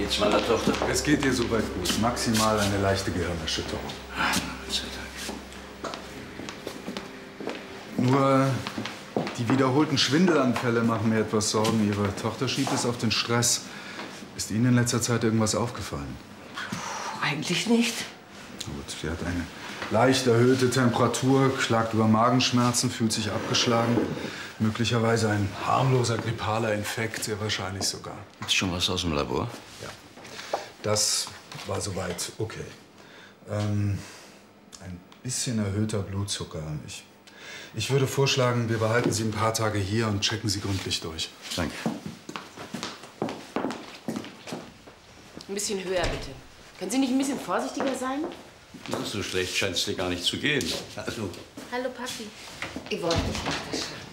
geht's meiner Tochter? Es geht ihr soweit gut. Maximal eine leichte Gehirnerschütterung. Gott sei Dank. Nur die wiederholten Schwindelanfälle machen mir etwas Sorgen. Ihre Tochter schiebt es auf den Stress. Ist Ihnen in letzter Zeit irgendwas aufgefallen? Eigentlich nicht. Gut, sie hat eine leicht erhöhte Temperatur, klagt über Magenschmerzen, fühlt sich abgeschlagen. Möglicherweise ein harmloser grippaler Infekt, sehr wahrscheinlich sogar. Ist schon was aus dem Labor? Ja, das war soweit okay. Ein bisschen erhöhter Blutzucker. Ich würde vorschlagen, wir behalten Sie ein paar Tage hier und checken Sie gründlich durch. Danke. Ein bisschen höher, bitte. Können Sie nicht ein bisschen vorsichtiger sein? Na, so schlecht scheint es dir gar nicht zu gehen. Also, Hallo, Papi. Ich wollte nicht nach der Schule.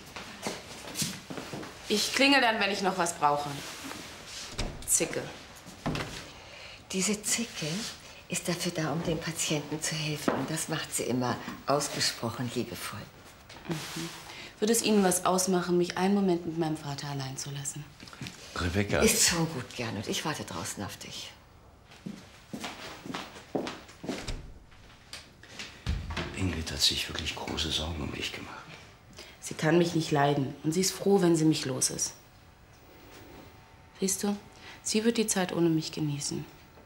Ich klingel dann, wenn ich noch was brauche. Zicke. Diese Zicke ist dafür da, um den Patienten zu helfen. Und das macht sie immer ausgesprochen liebevoll. Würde es Ihnen was ausmachen, mich einen Moment mit meinem Vater allein zu lassen? Rebecca. Ist schon gut, Gernot. Ich warte draußen auf dich. Ingrid hat sich wirklich große Sorgen um mich gemacht. Sie kann mich nicht leiden und sie ist froh, wenn sie mich los ist. Siehst du, sie wird die Zeit ohne mich genießen.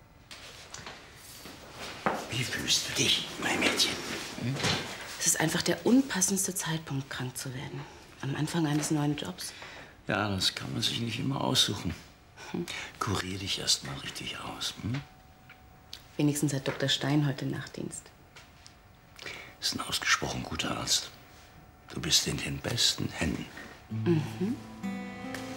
Wie fühlst du dich, mein Mädchen? Hm? Es ist einfach der unpassendste Zeitpunkt, krank zu werden. Am Anfang eines neuen Jobs. Ja, das kann man sich nicht immer aussuchen. Kurier dich erst mal richtig aus. Hm? Wenigstens hat Dr. Stein heute Nachtdienst. Ist ein ausgesprochen guter Arzt. Du bist in den besten Händen. Mhm.